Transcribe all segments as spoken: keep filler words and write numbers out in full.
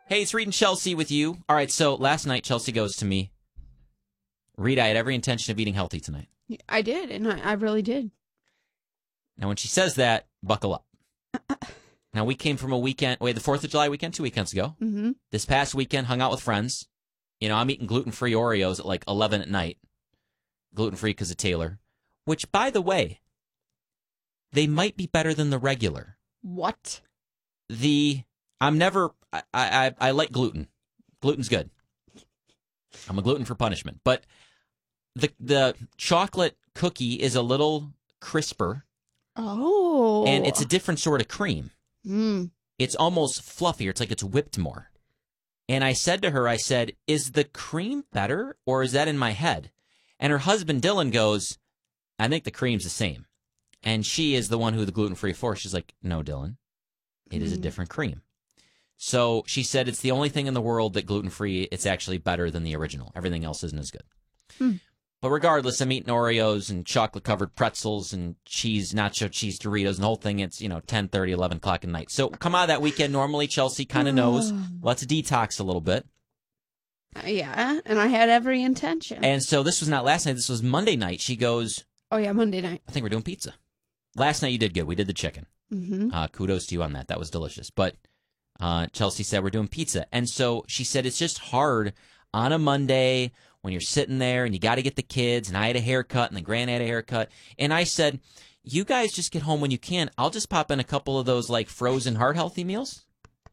Hey, it's Reed and Chelsea with you. All right, so last night Chelsea goes to me, Reed, I had every intention of eating healthy tonight. I did, and I, I really did. Now, when she says that, buckle up. Now, we came from a weekend, wait, the fourth of July weekend, two weekends ago. Mm-hmm. This past weekend, hung out with friends. You know, I'm eating gluten-free Oreos at like eleven at night. Gluten-free because of Taylor. Which, by the way, they might be better than the regular. What? The, I'm never, I, I, I like gluten. Gluten's good. I'm a gluten for punishment. But the the chocolate cookie is a little crisper. Oh. And it's a different sort of cream. Mm. It's almost fluffier. It's like it's whipped more. And I said to her, I said, is the cream better or is that in my head? And her husband, Dylan, goes, I think the cream's the same. And she is the one who the gluten-free for. She's like, no, Dylan, it is a different cream. So she said it's the only thing in the world that gluten-free, it's actually better than the original. Everything else isn't as good. Hmm. But regardless, I'm eating Oreos and chocolate-covered pretzels and cheese, nacho cheese Doritos, and the whole thing. It's, you know, ten thirty, eleven o'clock at night. So come out of that weekend. Normally, Chelsea kind of knows. Let's detox a little bit. Uh, yeah, and I had every intention. And so this was not last night. This was Monday night. She goes, oh, yeah, Monday night. I think we're doing pizza. Last night you did good. We did the chicken. Mm-hmm. Uh, kudos to you on that. That was delicious. But uh, Chelsea said we're doing pizza. And so she said it's just hard on a Monday when you're sitting there and you got to get the kids. And I had a haircut and the grand had a haircut. And I said, you guys just get home when you can. I'll just pop in a couple of those like frozen heart healthy meals.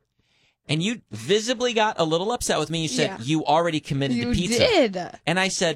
And you visibly got a little upset with me. You said Yeah. you already committed you to pizza. did. And I said,